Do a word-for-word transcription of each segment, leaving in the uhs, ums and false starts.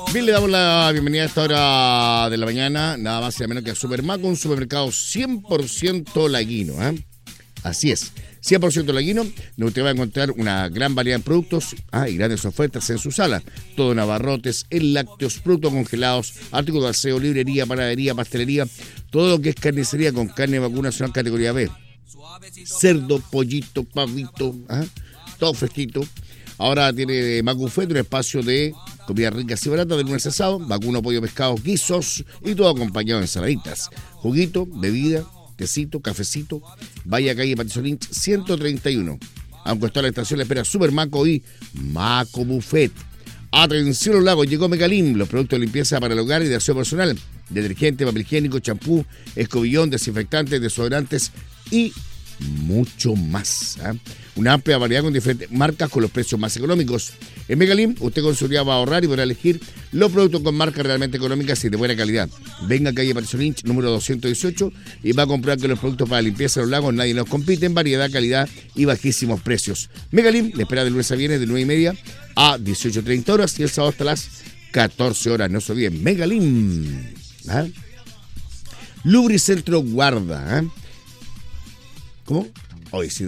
Bien, le damos la bienvenida a esta hora de la mañana, nada más y nada menos que a Supermaco, un supermercado cien por ciento laguino, ¿eh? Así es, cien por ciento laguino, donde usted va a encontrar una gran variedad de productos ah, y grandes ofertas en su sala. Todo en abarrotes, en lácteos, productos congelados, artículos de aseo, librería, panadería, pastelería, todo lo que es carnicería con carne vacuna nacional categoría B. Cerdo, pollito, pavito, ¿ah? Todo fresquito. Ahora tiene Macufet, un espacio de comida rica y barata de lunes a sábado, vacuno, pollo, pescado, guisos y todo acompañado de ensaladitas, juguito, bebida, tecito, cafecito. Vaya calle Patizolín ciento treinta y uno. Aunque está la estación, le espera Supermaco y Maco Buffet. Atención los lagos, llegó Megalim, los productos de limpieza para el hogar y de aseo personal, detergente, papel higiénico, champú, escobillón, desinfectantes, desodorantes y mucho más. ¿eh? Una amplia variedad con diferentes marcas con los precios más económicos. En Megalim, usted con seguridad va a ahorrar y podrá elegir los productos con marcas realmente económicas y de buena calidad. Venga a calle Patricio Lynch, número doscientos dieciocho, y va a comprar que los productos para limpieza de los lagos nadie nos compite en variedad, calidad y bajísimos precios. Megalim le espera de lunes a viernes de nueve y media a dieciocho treinta horas y el sábado hasta las catorce horas. No se olviden, Megalim. ¿Ah? Lubricentro Guarda. ¿Ah? ¿Cómo? Hoy sí.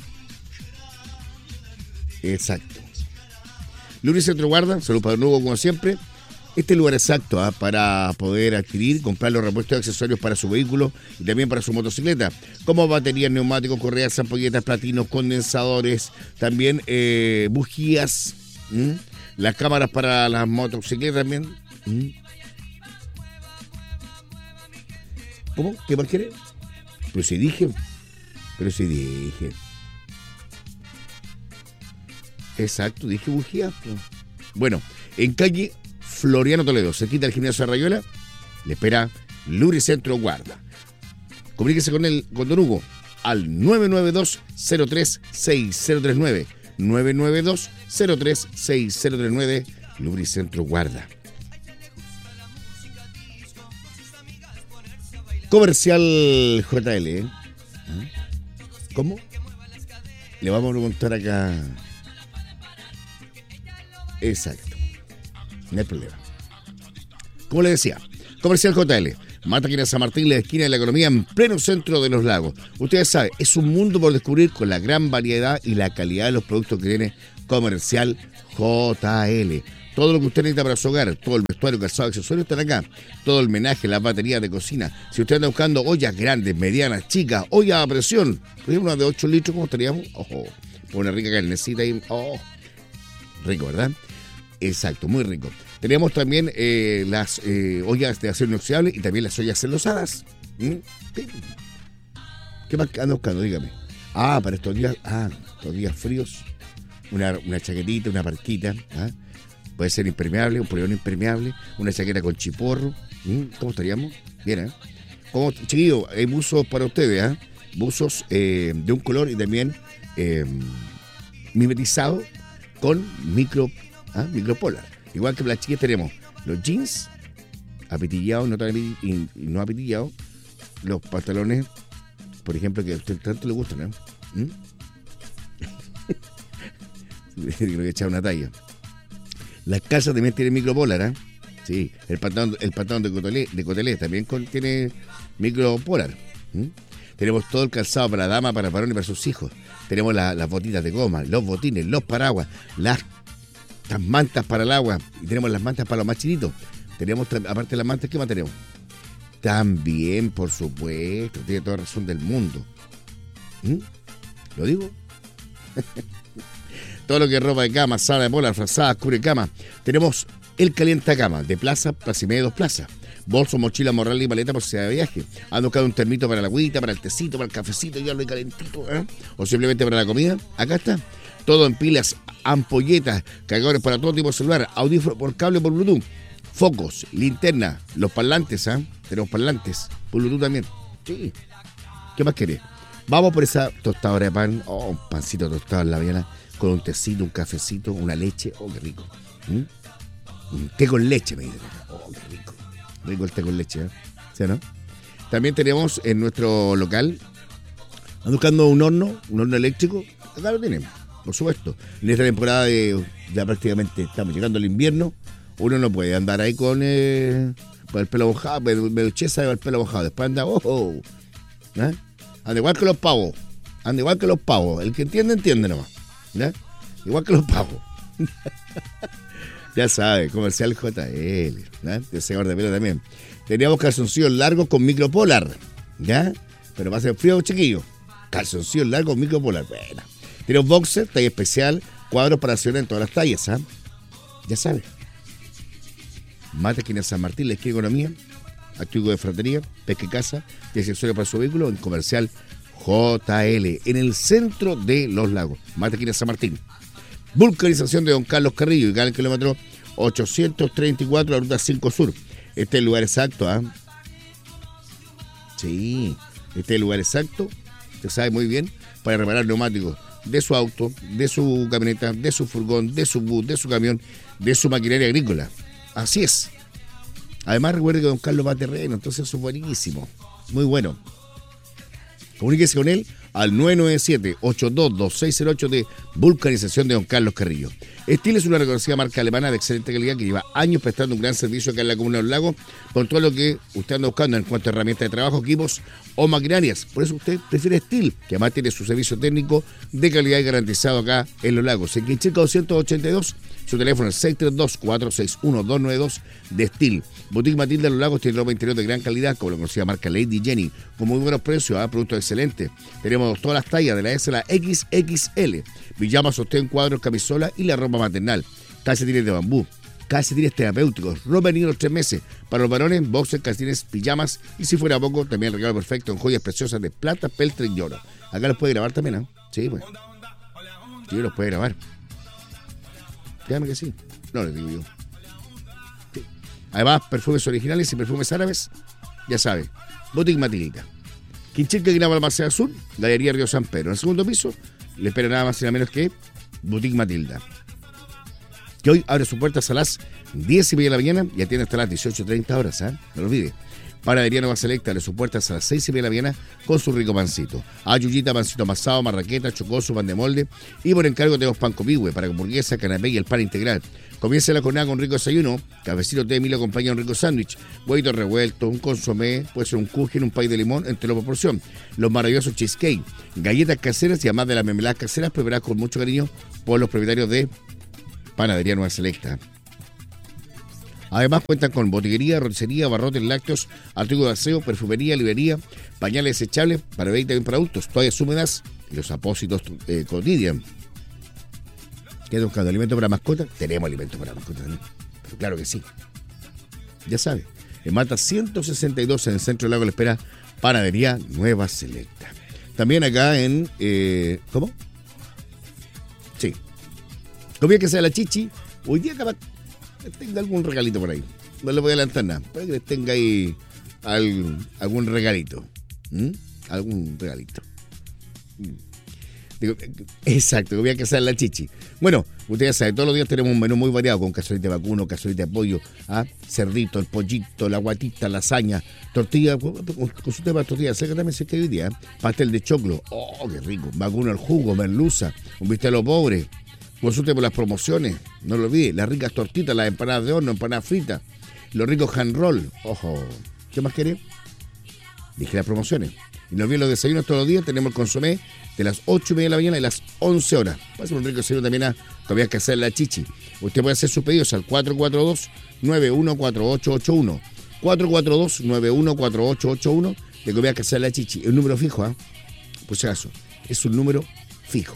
Exacto. Lubricentro Guarda, salud para Nuevo como siempre. Este lugar exacto ¿eh? para poder adquirir, comprar los repuestos y accesorios para su vehículo y también para su motocicleta, como baterías, neumáticos, correas, ampolletas, platinos, condensadores, también eh, bujías, ¿m? las cámaras para las motocicletas también. ¿M? ¿Cómo? ¿Qué más quiere? Pero si dije, pero si dije. Exacto, dije bujía. Bueno, en calle Floriano Toledo, cerquita del gimnasio de Rayuela, le espera Lubricentro Guarda. Comuníquese con el con Don Hugo al nueve nueve dos, cero tres, seis cero tres nueve. nueve nueve dos, cero tres, seis cero tres nueve, Lubricentro Guarda. Comercial J L, ¿eh? ¿Cómo? Le vamos a preguntar acá. Exacto. No hay problema. Como le decía, Comercial J L, Mataquina San Martín, la esquina de la economía en pleno centro de los lagos. Ustedes saben, es un mundo por descubrir con la gran variedad y la calidad de los productos que tiene Comercial J L. Todo lo que usted necesita para su hogar, todo el vestuario, calzado, accesorios están acá. Todo el menaje, las baterías de cocina. Si usted anda buscando ollas grandes, medianas, chicas, ollas a presión, por ejemplo, una de ocho litros, ¿cómo estaríamos? Ojo, una rica carnecita ahí. Oh, rico, ¿verdad? Exacto, muy rico. Tenemos también eh, las eh, ollas de acero inoxidable y también las ollas enlosadas. ¿Mm? ¿Qué más anda buscando? Dígame. Ah, para estos días, ah, estos días fríos, una, una chaquetita, una parquita, ¿ah? Puede ser impermeable, un polerón impermeable, una chaqueta con chiporro. ¿Mm? ¿Cómo estaríamos? Bien, ¿eh? Como, chiquillo, hay buzos para ustedes, ¿eh? Buzos eh, de un color y también eh, mimetizados con micro, ¿ah? micropolar. Igual que para las chicas tenemos los jeans apitillados, no tan y, y no apitillados, los pantalones, por ejemplo, que a usted tanto le gustan, ¿eh? ¿Mm? Creo que echar una talla. Las calzas también tienen micropolar, ¿eh? Sí, el pantalón, el pantalón de cotelé, de cotelé también con, tiene micropolar. ¿Mm? Tenemos todo el calzado para dama, para varón y para sus hijos. Tenemos la, las botitas de goma, los botines, los paraguas, las, las mantas para el agua. Y tenemos las mantas para los más chiquitos. Tenemos, aparte de las mantas, ¿qué más tenemos? También, por supuesto, tiene toda razón del mundo. ¿Mm? ¿Lo digo? Todo lo que es ropa de cama, sala de bola, frazada, cubre cama. Tenemos el calientacama de Plaza, Plaza y Media, dos plazas. Bolso, mochila, morral y maleta por si de viaje. Ando buscando un termito para la agüita, para el tecito, para el cafecito, ya lo hay calentito, ¿eh? O simplemente para la comida. Acá está. Todo en pilas, ampolletas, cargadores para todo tipo de celular, audífonos por cable, por Bluetooth, focos, linterna, los parlantes, ¿ah? ¿eh? Tenemos parlantes, por Bluetooth también. Sí. ¿Qué más querés? Vamos por esa tostadora de pan. Oh, un pancito tostado en la mañana. Con un tecito, un cafecito, una leche. Oh, qué rico. ¿Mm? Un té con leche, me dicen. Oh, qué rico. Rico el té con leche, ¿eh? ¿Sí o no? También tenemos en nuestro local, ando buscando un horno, un horno eléctrico. Acá lo tenemos, por supuesto. En esta temporada de, ya prácticamente estamos llegando al invierno. Uno no puede andar ahí con, eh, con el pelo mojado, me, me duché, sale el pelo mojado. Después anda, oh, oh. ¿Eh? Anda igual que los pavos. Anda igual que los pavos. El que entiende, entiende nomás. ¿Eh? Igual que los pavos. Ya sabe, comercial J L. ¿Eh? El señor de pelo también. Teníamos calzoncillos largos con micropolar. ¿Ya? Pero va a ser frío, chiquillo. Calzoncillos largos con micropolar. Bueno. Tenemos boxer, talla especial, cuadros para accionar en todas las tallas. ¿Ah? Ya sabe. Mate esquina San Martín, la esquina Economía, activo de fratería, pesca y casa y accesorios para su vehículo en comercial J L, en el centro de Los Lagos. Mate esquina San Martín. Vulcanización de Don Carlos Carrillo, y el kilómetro ochocientos treinta y cuatro, la ruta cinco Sur. Este es el lugar exacto, ¿ah? ¿eh? Sí, este es el lugar exacto, se sabe muy bien, para reparar neumáticos de su auto, de su camioneta, de su furgón, de su bus, de su camión, de su maquinaria agrícola. Así es. Además, recuerde que Don Carlos va a terreno, entonces eso es buenísimo. Muy bueno. Comuníquese con él al nueve nueve siete, ocho dos dos, seis cero ocho de Vulcanización de Don Carlos Carrillo. Estil es una reconocida marca alemana de excelente calidad que lleva años prestando un gran servicio acá en la comuna de Los Lagos por todo lo que usted anda buscando en cuanto a herramientas de trabajo, equipos o maquinarias. Por eso usted prefiere Estil, que además tiene su servicio técnico de calidad y garantizado acá en Los Lagos. En Quinchica doscientos ochenta y dos, su teléfono es seis tres dos, cuatro seis uno, dos nueve dos de Estil. Boutique Matilda de Los Lagos tiene ropa interior de gran calidad, como la conocida marca Lady Jenny, con muy buenos precios, ¿eh? Productos excelentes. Tenemos todas las tallas, de la S a la equis equis ele. Pijamas, sostén, cuadros, camisola y la ropa maternal. Calcetines de bambú, calcetines terapéuticos, ropa de niños tres meses. Para los varones, boxers, calcetines, pijamas y si fuera poco, también el regalo perfecto en joyas preciosas de plata, peltre y oro. Acá los puede grabar también, ¿eh? Sí, pues. Sí, los puede grabar. Dígame que sí. No les digo yo. Sí. Además, perfumes originales y perfumes árabes, ya sabe. Boutique Matilda. Quinchica, que graba Marcela Sur, Galería Río San Pedro. En el segundo piso, le espera nada más y nada menos que Boutique Matilda, que hoy abre sus puertas a las diez y media de la mañana y atiende hasta las dieciocho treinta horas, ¿eh? No lo olvide. Panadería Nueva Selecta abre sus puertas a las seis y media de la mañana con su rico pancito. Ayuyita, pancito amasado, marraqueta, chocoso, pan de molde. Y por encargo tenemos pan copihue para hamburguesa, canapé y el pan integral. Comienza la jornada con rico desayuno, cafecito té de Milo acompaña un rico sándwich, huevito revuelto, un consomé, puede ser un kuchen, un pay de limón, entre la proporción. Los maravillosos cheesecake, galletas caseras y además de las mermeladas caseras preparadas con mucho cariño por los propietarios de Panadería Nueva Selecta. Además cuentan con botiguería, roticería, barrotes, lácteos, artículos de aseo, perfumería, librería, pañales desechables para bebé y también para adultos, toallas húmedas y los apósitos eh, cotidianos. ¿Queda buscando alimento para mascotas? Tenemos alimento para mascotas también. Pero claro que sí. Ya sabe. En Mata ciento sesenta y dos, en el centro del lago, le espera Panadería Nueva Selecta. También acá en... Eh, ¿Cómo? Sí. Comida que sea la chichi. Hoy día capaz tenga algún regalito por ahí. No le voy a adelantar nada. Puede que les tenga ahí algún, algún regalito. ¿Mm? Algún regalito. ¿Mm? Digo, exacto, voy a casar la chichi. Bueno, usted ya sabe, todos los días tenemos un menú muy variado con cazuelita de vacuno, cazuelita de pollo, ¿ah? Cerdito, el pollito, la guatita, lasaña, tortilla, con su tema de tortilla seca también se queda hoy día, ¿eh? Pastel de choclo, oh, qué rico, vacuno al jugo, merluza, un bistec a los pobres. Consulte por las promociones, no lo olvide, las ricas tortitas, las empanadas de horno, empanadas fritas, los ricos hand roll, ojo, ¿qué más quiere? Dije las promociones. Y no olviden los desayunos todos los días, tenemos el consomé de las ocho y media de la mañana y las once horas. Va a ser un rico desayuno también a todavía que hacer la chichi. Usted puede hacer sus pedidos al cuatro cuatro dos, nueve uno cuatro ocho ocho uno. cuatro cuatro dos, nueve uno cuatro ocho ocho uno de comida que hacer la chichi. Es un número fijo, ¿ah? ¿eh? Por si acaso, es un número fijo.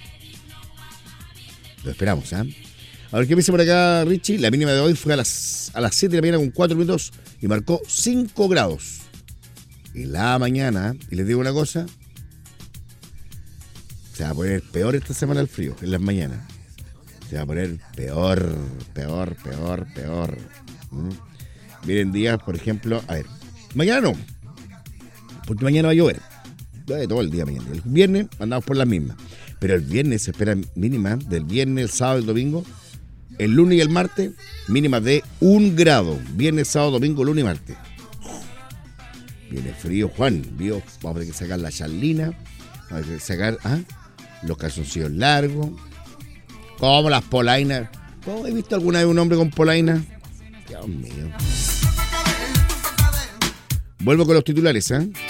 Lo esperamos, ¿ah? ¿eh? A ver qué me dice por acá, Richie. La mínima de hoy fue a las, a las siete de la mañana con cuatro minutos y marcó cinco grados. En la mañana, y les digo una cosa, se va a poner peor esta semana el frío, en las mañanas. Se va a poner peor, peor, peor, peor. ¿Mm? Miren días, por ejemplo, a ver, mañana no, porque mañana va a llover. Llueve todo el día mañana. El viernes andamos por las mismas, pero el viernes se espera mínima del viernes, el sábado y el domingo. El lunes y el martes, mínima de un grado. Viernes, sábado, domingo, lunes y martes. Viene frío, Juan, vio, vamos a tener que sacar la charlina, vamos a tener que sacar ¿ah? los calzoncillos largos, como las polainas. ¿Cómo he visto alguna vez un hombre con polaina? Dios mío. Vuelvo con los titulares, ¿eh?